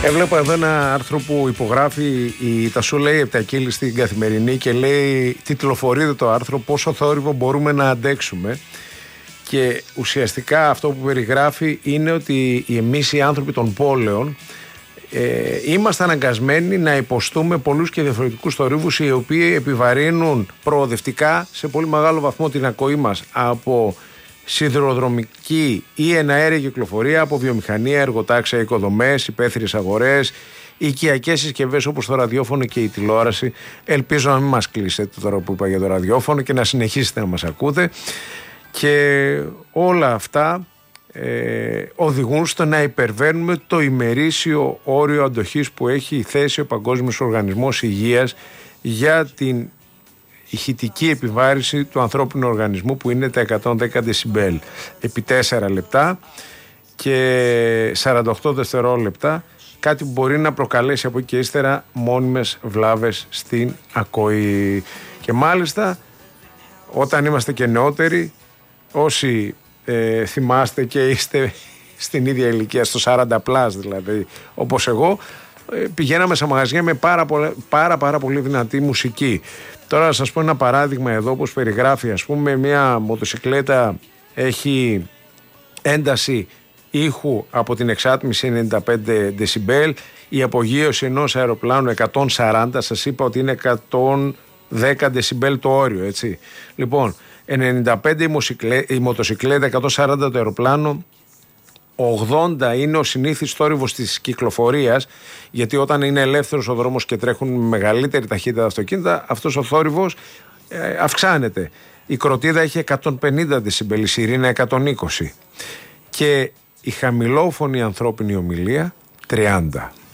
Έβλεπα εδώ ένα άρθρο που υπογράφει η Τασούλα Επτακίλη στην Καθημερινή και λέει, τιτλοφορείται το άρθρο, πόσο θόρυβο μπορούμε να αντέξουμε. Και ουσιαστικά αυτό που περιγράφει είναι ότι εμείς οι άνθρωποι των πόλεων είμαστε αναγκασμένοι να υποστούμε πολλούς και διαφορετικούς θορύβους, οι οποίοι επιβαρύνουν προοδευτικά σε πολύ μεγάλο βαθμό την ακοή μας από σιδηροδρομική ή εναέρια κυκλοφορία, από βιομηχανία, εργοτάξια, οικοδομές, υπαίθριες αγορές, οικιακές συσκευές όπως το ραδιόφωνο και η τηλεόραση. Ελπίζω να μην μας κλείσετε τώρα που είπα για το ραδιόφωνο και να συνεχίσετε να μας ακούτε. Και όλα αυτά οδηγούν στο να υπερβαίνουμε το ημερήσιο όριο αντοχής που έχει θέσει ο Παγκόσμιος Οργανισμός Υγείας για την ηχητική επιβάρυνση του ανθρώπινου οργανισμού, που είναι τα 110 δεσιμπέλ επί 4 λεπτά και 48 δευτερόλεπτα, κάτι που μπορεί να προκαλέσει από εκεί και ύστερα μόνιμες βλάβες στην ακοή. Και μάλιστα όταν είμαστε και νεότεροι, όσοι θυμάστε και είστε στην ίδια ηλικία, στο 40+, δηλαδή όπως εγώ, πηγαίναμε σε μαγαζιά με πάρα πολύ δυνατή μουσική. Τώρα να σας πω ένα παράδειγμα εδώ, όπως περιγράφει, ας πούμε, μια μοτοσικλέτα έχει ένταση ήχου από την εξάτμιση 95 δεσιμπέλ, η απογείωση ενός αεροπλάνου 140, σας είπα ότι είναι 110 δεσιμπέλ το όριο, έτσι. Λοιπόν, 95 η μοτοσικλέτα, 140 το αεροπλάνο, 80 είναι ο συνήθις θόρυβος της κυκλοφορίας, γιατί όταν είναι ελεύθερος ο δρόμος και τρέχουν με μεγαλύτερη ταχύτητα τα αυτοκίνητα, αυτός ο θόρυβος αυξάνεται. Η κροτίδα έχει 150 δεσιμπέλ, η σιρήνα 120 και η χαμηλόφωνη ανθρώπινη ομιλία 30.